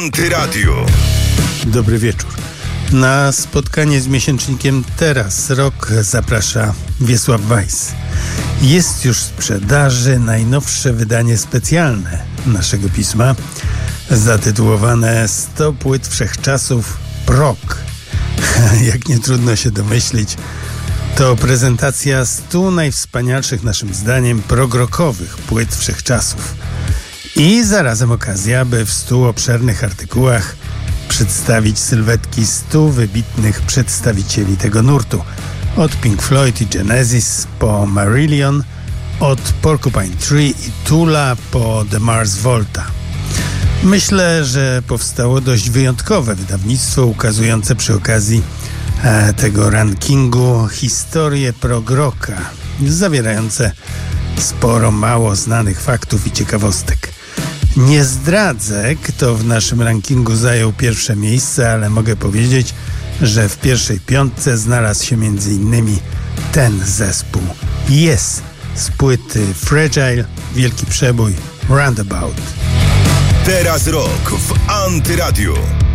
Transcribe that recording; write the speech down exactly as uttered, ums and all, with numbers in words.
Antyradiu. Dobry wieczór. Na spotkanie z miesięcznikiem Teraz Rok zaprasza Wiesław Weiss. Jest już w sprzedaży najnowsze wydanie specjalne naszego pisma, zatytułowane sto płyt wszechczasów prog. Jak nie trudno się domyślić, to prezentacja stu najwspanialszych naszym zdaniem progrokowych płyt wszechczasów. I zarazem okazja, by w stu obszernych artykułach przedstawić sylwetki stu wybitnych przedstawicieli tego nurtu. Od Pink Floyd i Genesis po Marillion, od Porcupine Tree i Tula po The Mars Volta. Myślę, że powstało dość wyjątkowe wydawnictwo ukazujące przy okazji e, tego rankingu historię prog rocka, zawierające sporo mało znanych faktów i ciekawostek. Nie zdradzę, kto w naszym rankingu zajął pierwsze miejsce, ale mogę powiedzieć, że w pierwszej piątce znalazł się między innymi ten zespół. Yes, z płyty Fragile, wielki przebój Roundabout. Teraz Rok w Antyradiu.